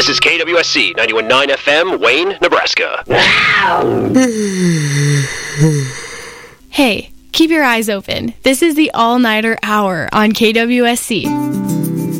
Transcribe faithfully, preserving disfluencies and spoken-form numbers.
This is K W S C ninety-one point nine F M, Wayne, Nebraska. Hey, keep your eyes open. This is the All-Nighter Hour on K W S C.